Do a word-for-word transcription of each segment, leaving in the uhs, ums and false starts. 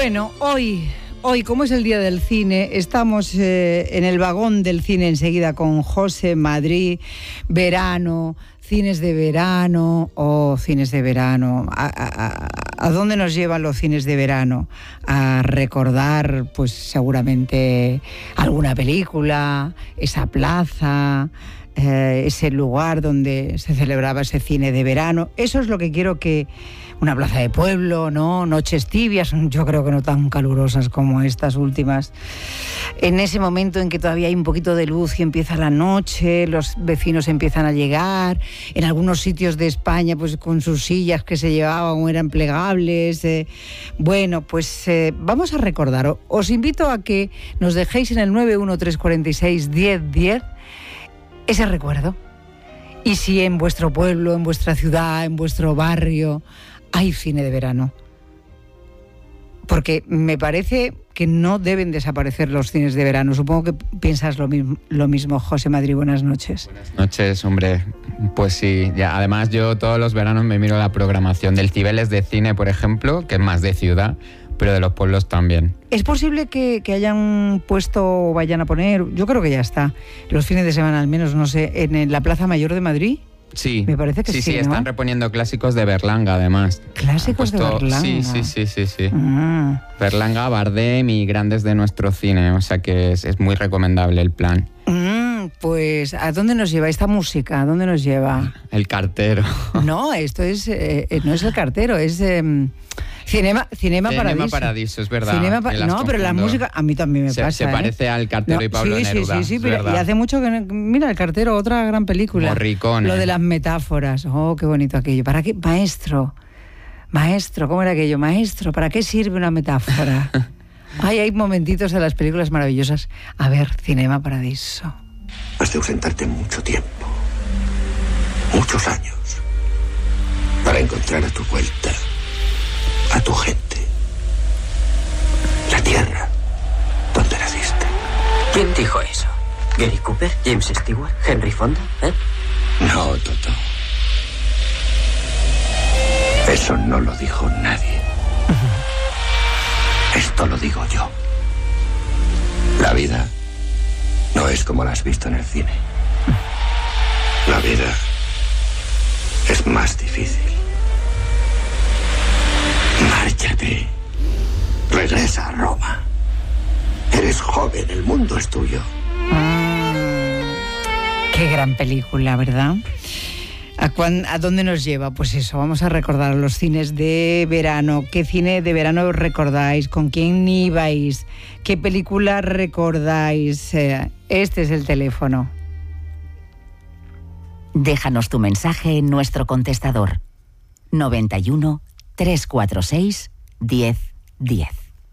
Bueno, hoy, hoy, como es el Día del Cine, estamos eh, en el vagón del cine enseguida con José Madrid, verano, cines de verano, o oh, cines de verano. ¿A, a, ¿A dónde nos llevan los cines de verano? A recordar, pues seguramente, alguna película, esa plaza, eh, ese lugar donde se celebraba ese cine de verano. Eso es lo que quiero que... Una plaza de pueblo, ¿no? Noches tibias, yo creo que no tan calurosas como estas últimas. En ese momento en que todavía hay un poquito de luz y empieza la noche, los vecinos empiezan a llegar, en algunos sitios de España, pues con sus sillas que se llevaban o eran plegables. Eh, bueno, pues eh, vamos a recordar. Os invito a que nos dejéis en el nueve uno tres cuatro seis, diez diez ese recuerdo. Y si en vuestro pueblo, en vuestra ciudad, en vuestro barrio hay cine de verano. Porque me parece que no deben desaparecer los cines de verano. Supongo que piensas lo mismo, lo mismo, José Madrid. Buenas noches. Buenas noches, hombre. Pues sí, ya. Además yo todos los veranos me miro la programación del Cibeles de cine, por ejemplo, que es más de ciudad, pero de los pueblos también. ¿Es posible que, que hayan puesto o vayan a poner, yo creo que ya está, los fines de semana al menos, no sé, en la Plaza Mayor de Madrid? Sí, me parece que sí, sí, sí, ¿no? Están reponiendo clásicos de Berlanga, además. ¿Clásicos puesto, de Berlanga? Sí, sí, sí, sí, sí. Ah. Berlanga, Bardem y grandes de nuestro cine, o sea que es, es muy recomendable el plan. Mm, pues, ¿a dónde nos lleva esta música? ¿A dónde nos lleva? El cartero. No, esto es, eh, no es el cartero, es... Eh, Cinema, Cinema, Cinema Paradiso. Paradiso, es verdad. Cinema pa- no, pero la música a mí también me se, pasa. Se parece ¿eh? al Cartero no, y Pablo sí, Neruda. Sí, sí, sí, pero y hace mucho que... Mira, El Cartero, otra gran película. Morricone. Lo de las metáforas. Oh, qué bonito aquello. ¿Para qué? Maestro, maestro, ¿cómo era aquello? Maestro, ¿para qué sirve una metáfora? Ay, hay momentitos de las películas maravillosas. A ver, Cinema Paradiso. Has de ausentarte mucho tiempo. Muchos años. Para encontrar a tu vuelta a tu gente. La tierra donde naciste. ¿Quién dijo eso? ¿Gary Cooper? ¿James Stewart? ¿Henry Fonda? ¿Eh? No, Toto. Eso no lo dijo nadie. Uh-huh. Esto lo digo yo. La vida no es como la has visto en el cine. La vida es más difícil. Márchate. Regresa a Roma. Eres joven, el mundo es tuyo. Mm, qué gran película, ¿verdad? ¿A, cuán, ¿A dónde nos lleva? Pues eso, vamos a recordar los cines de verano. ¿Qué cine de verano recordáis? ¿Con quién ibais? ¿Qué película recordáis? Eh, este es el teléfono. Déjanos tu mensaje en nuestro contestador. noventa y uno, trescientos cuarenta y seis, diez diez.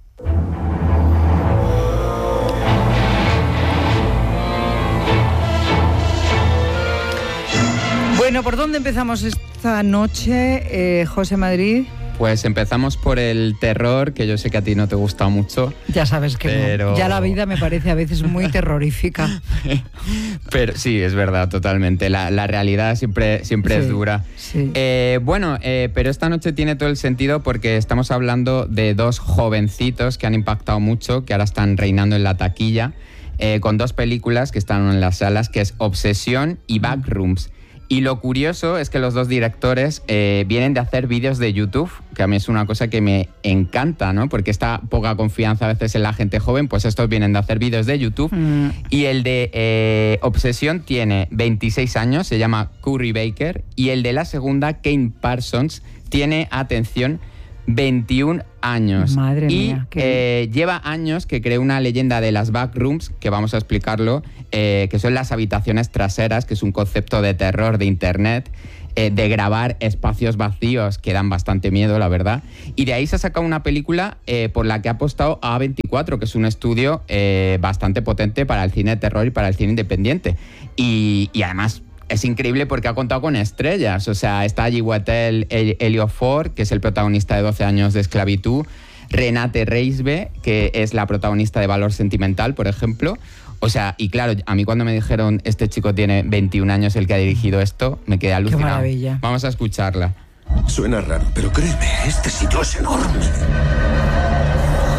Bueno, ¿por dónde empezamos esta noche, eh, José Madrid? Pues empezamos por el terror, que yo sé que a ti no te gusta mucho. Ya sabes que pero... no. Ya la vida me parece a veces muy terrorífica. Pero sí, es verdad, totalmente. La, la realidad siempre, siempre sí, es dura. Sí. Eh, bueno, eh, pero esta noche tiene todo el sentido porque estamos hablando de dos jovencitos que han impactado mucho, que ahora están reinando en la taquilla, eh, con dos películas que están en las salas, que es Obsesión y Backrooms. Y lo curioso es que los dos directores eh, vienen de hacer vídeos de YouTube, que a mí es una cosa que me encanta, ¿no? Porque esta poca confianza a veces en la gente joven, pues estos vienen de hacer vídeos de YouTube. Mm. Y el de eh, Obsesión tiene veintiséis años, se llama Curry Baker, y el de la segunda, Kane Parsons, tiene, atención, veintiún años. Madre y mía, qué... eh, lleva años que creó una leyenda de las backrooms, que vamos a explicarlo, eh, que son las habitaciones traseras, que es un concepto de terror de internet, eh, de grabar espacios vacíos que dan bastante miedo, la verdad. Y de ahí se ha sacado una película eh, por la que ha apostado A veinticuatro, que es un estudio eh, bastante potente para el cine de terror y para el cine independiente. Y, y además... es increíble porque ha contado con estrellas. O sea, está allí Wetel Ejiofor, que es el protagonista de doce años de esclavitud. Renate Reisbe, que es la protagonista de Valor Sentimental, por ejemplo. O sea, y claro, a mí cuando me dijeron este chico tiene veintiún años, el que ha dirigido esto, me quedé alucinado. Qué maravilla. Vamos a escucharla. Suena raro, pero créeme, este sitio es enorme.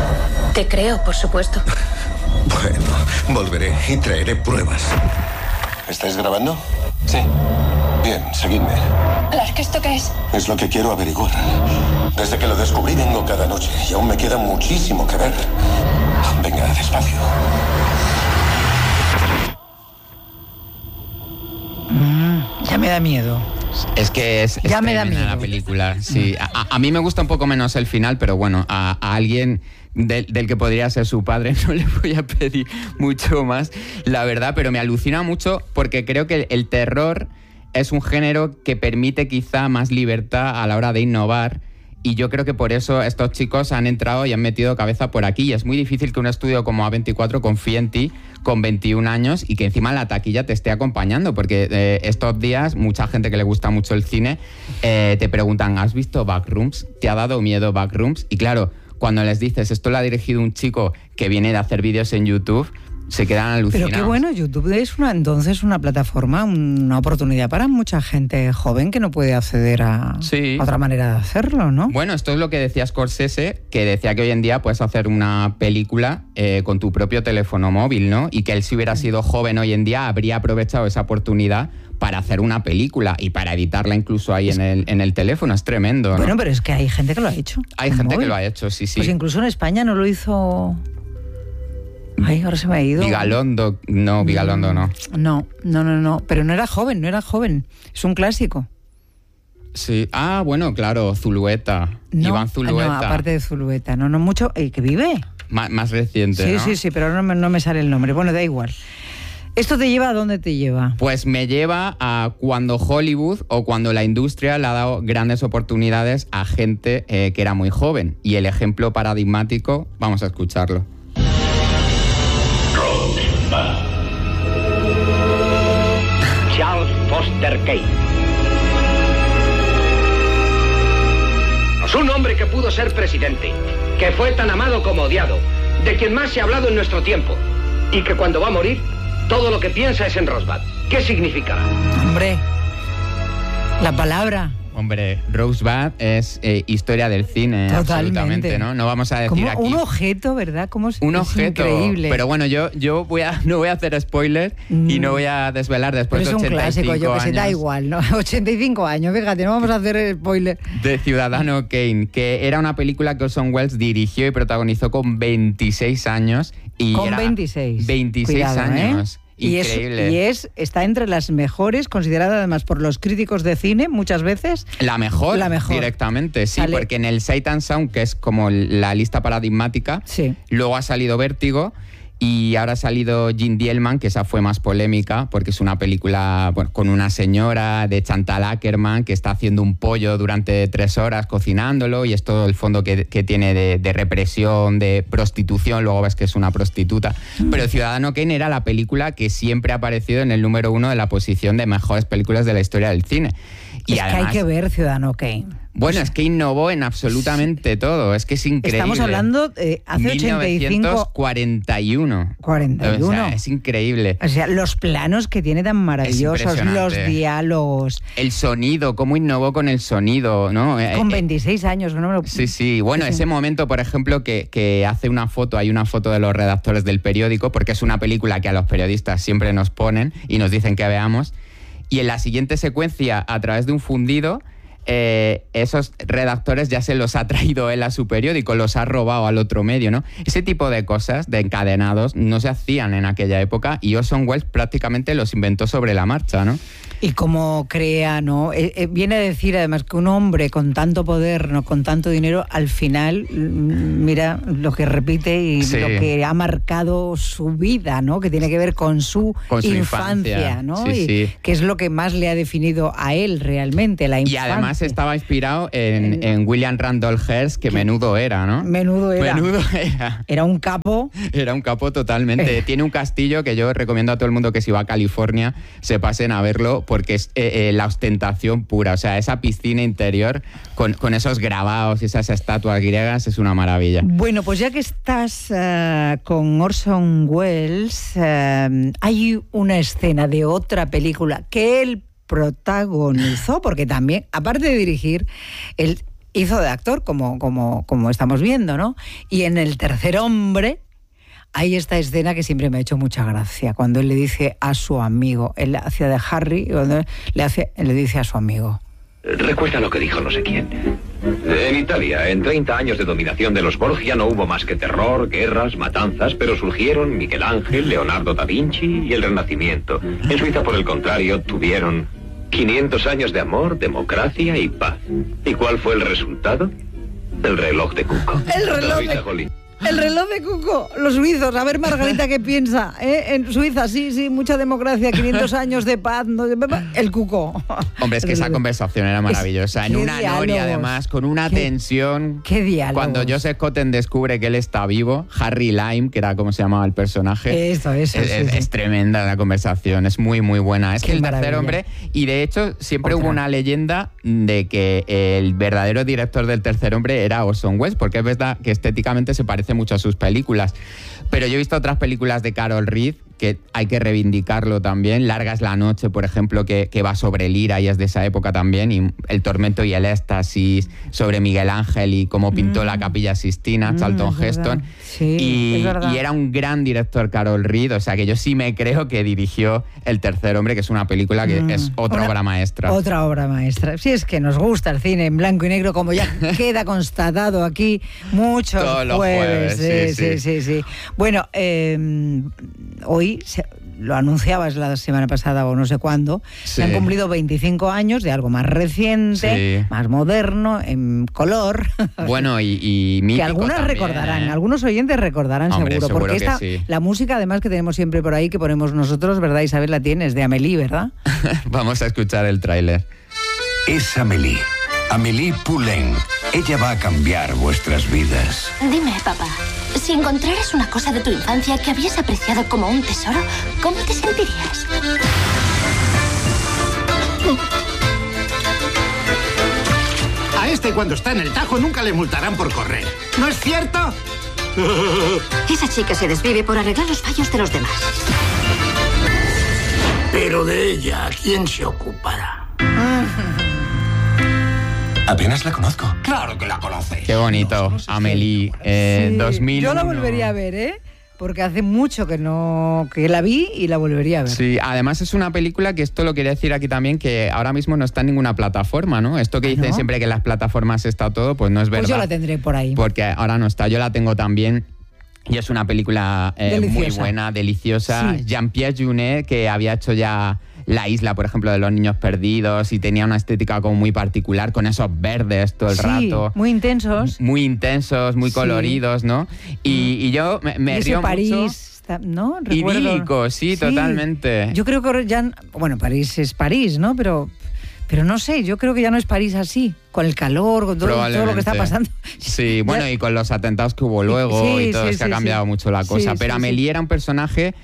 Te creo, por supuesto. Bueno, volveré y traeré pruebas. ¿Estáis grabando? Sí. Bien, seguidme. ¿Lark, esto qué es? Es lo que quiero averiguar. Desde que lo descubrí vengo cada noche y aún me queda muchísimo que ver. Venga, despacio. Mm, ya me da miedo. Es que es, es ya me da tremenda miedo la película. Sí, a, a mí me gusta un poco menos el final, pero bueno, a, a alguien del, del que podría ser su padre no le voy a pedir mucho más, la verdad, pero me alucina mucho porque creo que el, el terror es un género que permite quizá más libertad a la hora de innovar. Y yo creo que por eso estos chicos han entrado y han metido cabeza por aquí. Y es muy difícil que un estudio como A veinticuatro confíe en ti con veintiún años y que encima la taquilla te esté acompañando. Porque eh, estos días mucha gente que le gusta mucho el cine eh, te preguntan, ¿has visto Backrooms? ¿Te ha dado miedo Backrooms? Y claro, cuando les dices, esto lo ha dirigido un chico que viene de hacer vídeos en YouTube, se quedan alucinados. Pero qué bueno, YouTube es una, entonces una plataforma, una oportunidad para mucha gente joven que no puede acceder a, sí. a otra manera de hacerlo, ¿no? Bueno, esto es lo que decía Scorsese, que decía que hoy en día puedes hacer una película eh, con tu propio teléfono móvil, ¿no? Y que él, si hubiera sido joven hoy en día, habría aprovechado esa oportunidad para hacer una película y para editarla incluso ahí en el, en el teléfono. Es tremendo, ¿no? Bueno, pero es que hay gente que lo ha hecho. Hay gente móvil. que lo ha hecho, sí, sí. Pues incluso en España no lo hizo... Ay, ahora se me ha ido. Vigalondo, no, Vigalondo no. No, no, no, no. Pero no era joven, no era joven. Es un clásico. Sí. Ah, bueno, claro, Zulueta. No, Iván Zulueta. No, aparte de Zulueta. No, no mucho. ¿Y que vive? Más, más reciente, Sí, ¿no? sí, sí, pero no me, no me sale el nombre. Bueno, da igual. ¿Esto te lleva a dónde te lleva? Pues me lleva a cuando Hollywood o cuando la industria le ha dado grandes oportunidades a gente eh, que era muy joven. Y el ejemplo paradigmático, vamos a escucharlo. Charles Foster Kane. Es un hombre que pudo ser presidente, que fue tan amado como odiado, de quien más se ha hablado en nuestro tiempo, y que cuando va a morir, todo lo que piensa es en Rosebud. ¿Qué significa? Hombre, la palabra... Hombre, Rosebud es eh, historia del cine, Totalmente. absolutamente, ¿no? No vamos a decir Como aquí... un objeto, ¿verdad? Como es, un es objeto, increíble. pero bueno, yo, yo voy a, no voy a hacer spoiler mm. y no voy a desvelar después pero de ochenta y cinco ochenta y cinco yo que años. se da igual, ¿no? ochenta y cinco años, fíjate, no vamos a hacer spoiler. De Ciudadano Kane, que era una película que Orson Welles dirigió y protagonizó con veintiséis años. Y con era veintiséis. veintiséis Cuidado, años. ¿eh? Increíble. Y, es, y es, está entre las mejores, considerada además por los críticos de cine muchas veces. La mejor, la mejor. directamente, sí, Sale. Porque en el Sight and Sound, que es como la lista paradigmática, sí. Luego ha salido Vértigo y ahora ha salido Jim Dielman, que esa fue más polémica porque es una película bueno, con una señora de Chantal Akerman que está haciendo un pollo durante tres horas cocinándolo y es todo el fondo que, que tiene de, de represión, de prostitución, luego ves que es una prostituta. Mm. Pero Ciudadano Kane era la película que siempre ha aparecido en el número uno de la posición de mejores películas de la historia del cine. Y es además, que hay que ver Ciudadano Kane. Bueno, es que innovó en absolutamente todo, es que es increíble. Estamos hablando de hace ochenta y cinco... mil novecientos cuarenta y uno. cuarenta y uno. O sea, es increíble. O sea, los planos que tiene tan maravillosos, los diálogos. El sonido, cómo innovó con el sonido, ¿no? Con veintiséis años, ¿no? Me lo... Sí, sí. Bueno, ese momento, por ejemplo, que, que hace una foto, hay una foto de los redactores del periódico, porque es una película que a los periodistas siempre nos ponen y nos dicen que veamos. Y en la siguiente secuencia, a través de un fundido, eh, esos redactores ya se los ha traído él a su periódico, los ha robado al otro medio, ¿no? Ese tipo de cosas, de encadenados, no se hacían en aquella época y Orson Welles prácticamente los inventó sobre la marcha, ¿no? Y como crea, ¿no? Eh, eh, viene a decir además que un hombre con tanto poder, ¿no? Con tanto dinero, al final, mira lo que repite y sí. Lo que ha marcado su vida, ¿no? Que tiene que ver con su, con su infancia, infancia, ¿no? Sí, y sí. que es lo que más le ha definido a él realmente, la infancia. Y además estaba inspirado en, en, en William Randolph Hearst, que menudo era, ¿no? Menudo era. Menudo era. Era un capo. Era un capo totalmente. Eh. Tiene un castillo que yo recomiendo a todo el mundo que si va a California se pasen a verlo porque es eh, eh, la ostentación pura. O sea, esa piscina interior con, con esos grabados y esas estatuas griegas es una maravilla. Bueno, pues ya que estás uh, con Orson Welles, uh, hay una escena de otra película que él protagonizó, porque también, aparte de dirigir, él hizo de actor, como, como, como estamos viendo, ¿no? Y en El tercer hombre hay esta escena que siempre me ha hecho mucha gracia, cuando él le dice a su amigo, él hacía de Harry, cuando le, hace, le dice a su amigo. Recuerda lo que dijo no sé quién. En Italia, en treinta años de dominación de los Borgia, no hubo más que terror, guerras, matanzas, pero surgieron Miguel Ángel, Leonardo da Vinci y el Renacimiento. En Suiza, por el contrario, tuvieron quinientos años de amor, democracia y paz. ¿Y cuál fue el resultado? El reloj de Cuco. El reloj de... El reloj de Cuco, los suizos. A ver, Margarita, ¿qué piensa? ¿Eh? En Suiza, sí, sí, mucha democracia, quinientos años de paz. No, el Cuco. Hombre, es que esa conversación era maravillosa. En una diálogos. noria, además, con una ¿Qué, tensión. ¿Qué diálogo? Cuando Joseph Cotten descubre que él está vivo, Harry Lime, que era como se llamaba el personaje. Eso, eso. Es, sí, es, sí. es tremenda la conversación, es muy, muy buena. Es Qué que el maravilla. tercer hombre, y de hecho, siempre Otra. hubo una leyenda de que el verdadero director del tercer hombre era Orson Welles, porque es verdad que estéticamente se parece mucho a sus películas. Pero yo he visto otras películas de Carol Reed que hay que reivindicarlo también. Larga es la noche, por ejemplo, que, que va sobre Lira y es de esa época también. Y El tormento y el éxtasis, sobre Miguel Ángel y cómo pintó mm. la Capilla Sistina, mm, Charlton Heston. Sí, y, es verdad. y era un gran director, Carol Reed. O sea que yo sí me creo que dirigió El tercer hombre, que es una película que mm. es otra una, obra maestra. Otra obra maestra. Sí, es que nos gusta el cine en blanco y negro, como ya queda constatado aquí muchos Todos los jueves. jueves. Sí, sí, sí. sí, sí. Bueno, eh, hoy se, lo anunciabas la semana pasada o no sé cuándo, sí. se han cumplido veinticinco años de algo más reciente, sí. más moderno, en color. Bueno, y, y mítico que algunas también, recordarán, ¿eh? Algunos oyentes recordarán. Hombre, seguro, seguro porque que esta, sí. la música además que tenemos siempre por ahí, que ponemos nosotros, ¿verdad, Isabel? La tienes, de Amélie, ¿verdad? Vamos a escuchar el tráiler. Es Amélie. Amélie Poulain. Ella va a cambiar vuestras vidas. Dime, papá, si encontraras una cosa de tu infancia que habías apreciado como un tesoro, ¿cómo te sentirías? A este, cuando está en el Tajo, nunca le multarán por correr. ¿No es cierto? Esa chica se desvive por arreglar los fallos de los demás. Pero de ella, ¿quién se ocupará? Apenas la conozco. Claro que la conoces. Qué bonito, no, no Amélie, eh, sí, dos mil uno. Yo la volvería a ver, ¿eh? Porque hace mucho que no que la vi y la volvería a ver. Sí, además es una película que esto lo quería decir aquí también, que ahora mismo no está en ninguna plataforma, ¿no? Esto que dicen ¿no? siempre que en las plataformas está todo, pues no es verdad. Pues yo la tendré por ahí. Porque ahora no está, yo la tengo también. Y es una película eh, muy buena, deliciosa. Sí. Jean-Pierre Jeunet, que había hecho ya La isla, por ejemplo, de los niños perdidos, y tenía una estética como muy particular, con esos verdes todo el sí, rato. muy intensos. Muy intensos, muy sí. coloridos, ¿no? Y, y yo me, me y río París, mucho. ¿no? Recuerdo. Idílico, sí, sí, totalmente. Yo creo que ya... Bueno, París es París, ¿no? Pero... Pero no sé, yo creo que ya no es París así, con el calor, con todo, todo lo que está pasando. Sí, bueno, y con los atentados que hubo luego sí, y todo, sí, es que sí, ha cambiado sí. mucho la cosa. Sí, Pero sí, Amélie sí. era un personaje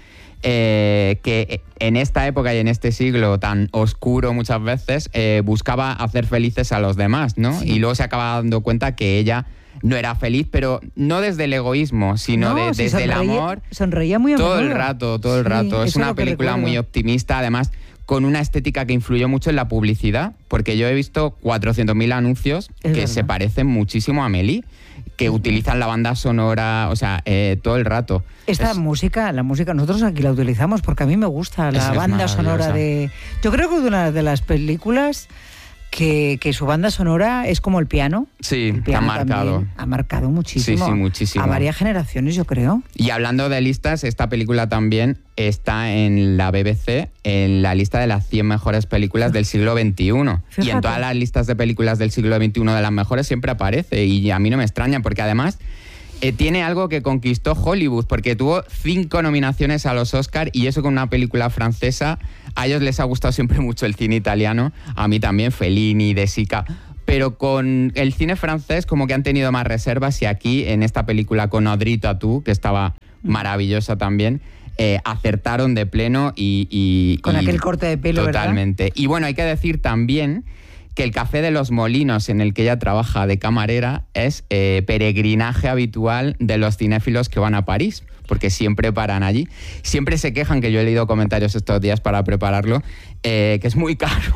eh, que en esta época y en este siglo tan oscuro muchas veces eh, buscaba hacer felices a los demás, ¿no? Sí. Y luego se acaba dando cuenta que ella no era feliz, pero no desde el egoísmo, sino no, de, sí, desde sonreía, el amor. Sonreía muy a Todo menudo. el rato, todo el rato. Sí, es una película muy optimista, además con una estética que influyó mucho en la publicidad, porque yo he visto cuatrocientos mil anuncios es que verdad. se parecen muchísimo a Amélie, que utilizan la banda sonora, o sea, eh, todo el rato. Esta es... música, la música, nosotros aquí la utilizamos porque a mí me gusta la banda sonora de... Yo creo que es una de las películas que, que su banda sonora es como el piano. Sí, el piano ha marcado. Ha marcado muchísimo. Sí, sí, muchísimo. A varias generaciones, yo creo. Y hablando de listas, esta película también está en la B B C, en la lista de las cien mejores películas del siglo veintiuno. Fíjate. Y en todas las listas de películas del siglo veintiuno de las mejores siempre aparece. Y a mí no me extraña, porque además... Eh, tiene algo que conquistó Hollywood, porque tuvo cinco nominaciones a los Oscar, y eso con una película francesa. A ellos les ha gustado siempre mucho el cine italiano, a mí también, Fellini, De Sica, pero con el cine francés como que han tenido más reservas, y aquí en esta película con Audrey Tautou, que estaba maravillosa también, eh, acertaron de pleno y... y con y aquel corte de pelo, totalmente. ¿verdad? Y bueno, hay que decir también que el Café de los Molinos, en el que ella trabaja de camarera, es eh, peregrinaje habitual de los cinéfilos que van a París, porque siempre paran allí. Siempre se quejan, que yo he leído comentarios estos días para prepararlo, eh, que es muy caro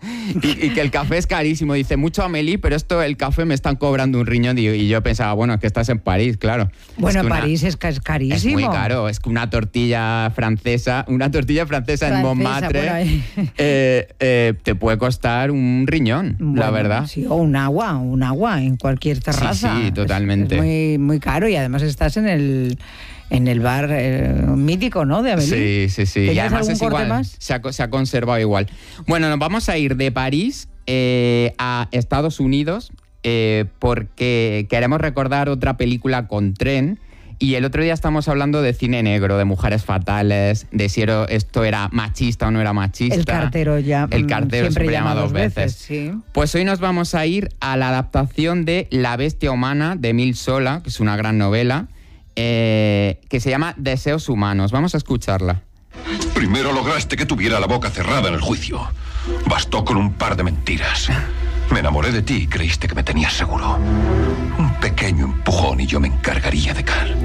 y, y que el café es carísimo. Dice, mucho Amélie, pero esto, el café me están cobrando un riñón. Y, y yo pensaba, bueno, es que estás en París, claro. Bueno, es que París una, es, es carísimo. Es muy caro. Es que una tortilla francesa, una tortilla francesa, francesa en Montmartre eh, eh, te puede costar un riñón, bueno, la verdad. Sí, o un agua, un agua en cualquier terraza. Sí, sí, totalmente. Es, es muy, muy caro y además estás en el... En el bar eh, mítico, ¿no? De Amélie. Sí, sí, sí. Y además es igual, más? Se, ha, se ha conservado igual. Bueno, nos vamos a ir de París eh, a Estados Unidos eh, porque queremos recordar otra película con tren. Y el otro día estamos hablando de cine negro, de mujeres fatales, de si esto era machista o no era machista. El cartero ya. El cartero siempre, siempre llama dos veces. veces. Sí. Pues hoy nos vamos a ir a la adaptación de La bestia humana de Emile Zola, que es una gran novela. Eh, que se llama Deseos humanos. Vamos a escucharla. Primero lograste que tuviera la boca cerrada en el juicio. Bastó con un par de mentiras. Me enamoré de ti y creíste que me tenías seguro. Un pequeño empujón y yo me encargaría de Carl.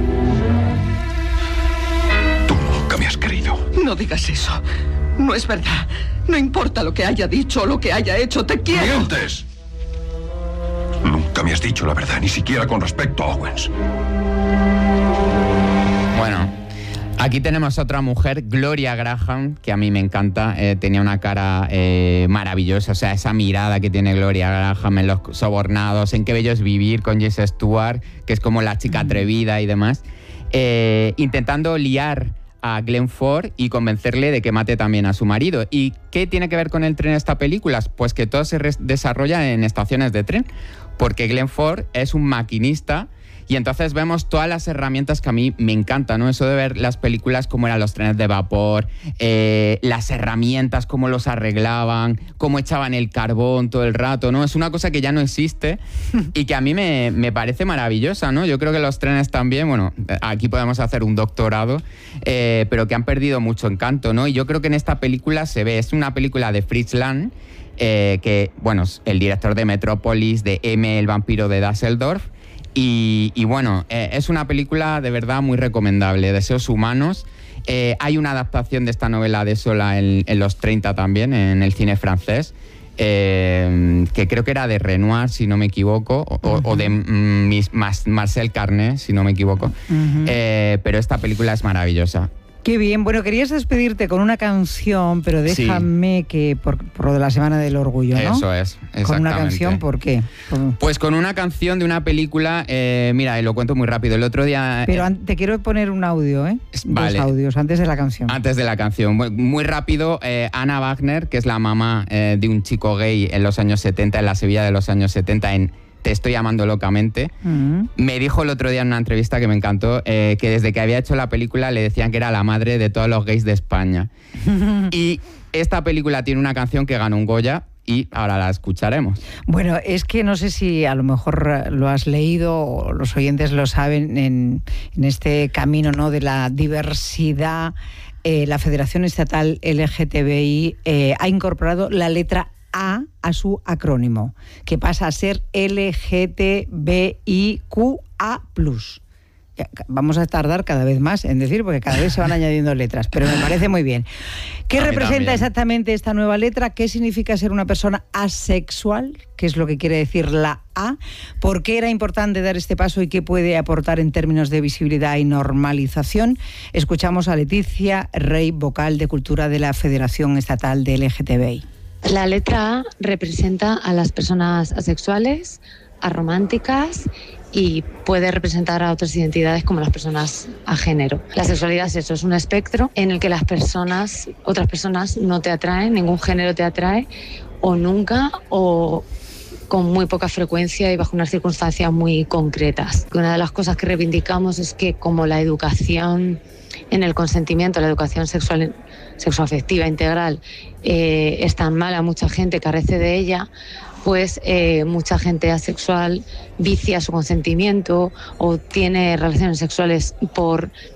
Tú nunca me has querido. No digas eso. No es verdad. No importa lo que haya dicho o lo que haya hecho, te quiero. ¡Mientes! Nunca me has dicho la verdad, ni siquiera con respecto a Owens. Bueno, aquí tenemos otra mujer, Gloria Graham, que a mí me encanta. Eh, tenía una cara eh, maravillosa, o sea, esa mirada que tiene Gloria Graham en Los sobornados, en Qué bello es vivir con Jesse Stewart, que es como la chica atrevida y demás, eh, intentando liar a Glenn Ford y convencerle de que mate también a su marido. ¿Y qué tiene que ver con el tren esta película? Pues que todo se desarrolla en estaciones de tren, porque Glenn Ford es un maquinista. Y entonces vemos todas las herramientas que a mí me encantan, ¿no? Eso de ver las películas como eran los trenes de vapor, eh, las herramientas, cómo los arreglaban, cómo echaban el carbón todo el rato, ¿no? Es una cosa que ya no existe y que a mí me, me parece maravillosa, ¿no? Yo creo que los trenes también, bueno, aquí podemos hacer un doctorado, eh, pero que han perdido mucho encanto, ¿no? Y yo creo que en esta película se ve, es una película de Fritz Lang, eh, que, bueno, es el director de Metrópolis, de M, el vampiro de Düsseldorf. Y, y bueno, eh, es una película de verdad muy recomendable, Deseos humanos. Eh, hay una adaptación de esta novela de Zola en, en los treinta también, en el cine francés, eh, que creo que era de Renoir, si no me equivoco, o, uh-huh. o de mm, Marcel Carné, si no me equivoco. Uh-huh. Eh, pero esta película es maravillosa. Qué bien. Bueno, querías despedirte con una canción, pero déjame sí. que por, por lo de la Semana del Orgullo, ¿no? Eso es, exactamente. Con una canción, ¿por qué? Por... Pues con una canción de una película, eh, mira, y lo cuento muy rápido. El otro día... Pero eh, te quiero poner un audio, ¿eh? Vale. Dos audios, antes de la canción. Antes de la canción. Muy, muy rápido, eh, Anna Wagner, que es la mamá eh, de un chico gay en los años setenta, en la Sevilla de los años setenta, en Te estoy amando locamente, uh-huh. me dijo el otro día en una entrevista que me encantó, eh, que desde que había hecho la película le decían que era la madre de todos los gays de España. Y esta película tiene una canción que ganó un Goya y ahora la escucharemos. Bueno, es que no sé si a lo mejor lo has leído o los oyentes lo saben, en, en este camino, ¿no?, de la diversidad, eh, la Federación Estatal L G T B I eh, ha incorporado la letra A a su acrónimo, que pasa a ser L G T B I Q A plus. Vamos a tardar cada vez más en decir, porque cada vez se van añadiendo letras, pero me parece muy bien. ¿Qué representa también exactamente esta nueva letra? ¿Qué significa ser una persona asexual? ¿Qué es lo que quiere decir la A? ¿Por qué era importante dar este paso y qué puede aportar en términos de visibilidad y normalización? Escuchamos a Leticia Rey, vocal de Cultura de la Federación Estatal de L G T B I. La letra A representa a las personas asexuales, arománticas y puede representar a otras identidades como las personas a género. La sexualidad es eso, es un espectro en el que las personas, otras personas no te atraen, ningún género te atrae, o nunca, o con muy poca frecuencia y bajo unas circunstancias muy concretas. Una de las cosas que reivindicamos es que como la educación en el consentimiento, la educación sexual, sexoafectiva integral eh, es tan mala, mucha gente carece de ella, pues eh, mucha gente asexual vicia su consentimiento o tiene relaciones sexuales por